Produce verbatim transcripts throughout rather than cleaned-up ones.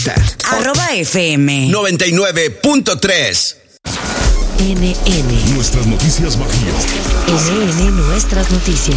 Twitter. Arroba F M noventa y nueve punto tres. N N. Nuestras noticias bajías. N N Nuestras noticias.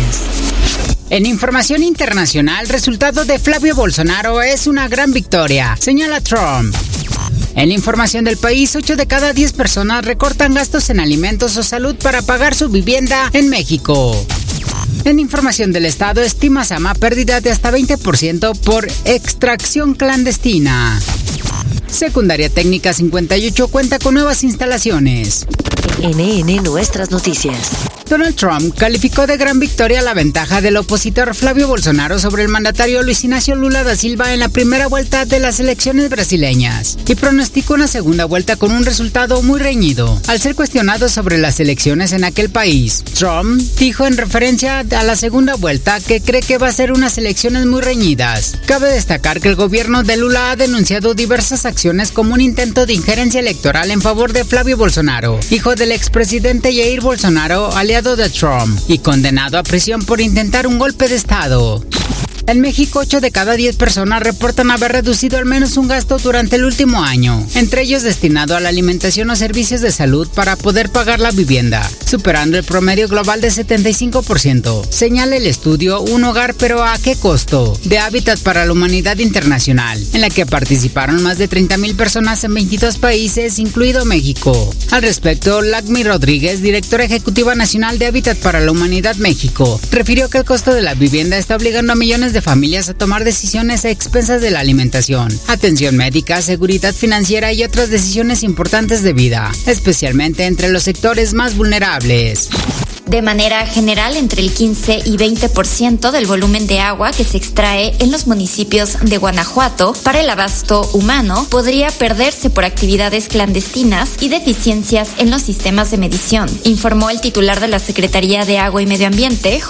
En información internacional, resultado de Flavio Bolsonaro es una gran victoria, señala Trump. En la información del país, ocho de cada diez personas recortan gastos en alimentos o salud para pagar su vivienda en México. En información del Estado, estima Sama pérdida de hasta veinte por ciento por extracción clandestina. Secundaria Técnica cincuenta y ocho cuenta con nuevas instalaciones. N N Nuestras noticias. Donald Trump calificó de gran victoria la ventaja del opositor Flavio Bolsonaro sobre el mandatario Luis Ignacio Lula da Silva en la primera vuelta de las elecciones brasileñas y pronosticó una segunda vuelta con un resultado muy reñido. Al ser cuestionado sobre las elecciones en aquel país, Trump dijo en referencia a la segunda vuelta que cree que va a ser unas elecciones muy reñidas. Cabe destacar que el gobierno de Lula ha denunciado diversas acciones como un intento de injerencia electoral en favor de Flavio Bolsonaro, hijo del expresidente Jair Bolsonaro, aliado de Trump, y condenado a prisión por intentar un golpe de Estado. En México, ocho de cada diez personas reportan haber reducido al menos un gasto durante el último año, entre ellos destinado a la alimentación o servicios de salud para poder pagar la vivienda, superando el promedio global de setenta y cinco por ciento. Señala el estudio Un hogar pero ¿a qué costo?, de Hábitat para la Humanidad Internacional, en la que participaron más de treinta mil personas en veintidós países, incluido México. Al respecto, Lacmi Rodríguez, directora ejecutiva nacional de Hábitat para la Humanidad México, refirió que el costo de la vivienda está obligando a millones de de familias a tomar decisiones a expensas de la alimentación, atención médica, seguridad financiera y otras decisiones importantes de vida, especialmente entre los sectores más vulnerables. De manera general, entre el quince y veinte por ciento del volumen de agua que se extrae en los municipios de Guanajuato para el abasto humano podría perderse por actividades clandestinas y deficiencias en los sistemas de medición, informó el titular de la Secretaría de Agua y Medio Ambiente,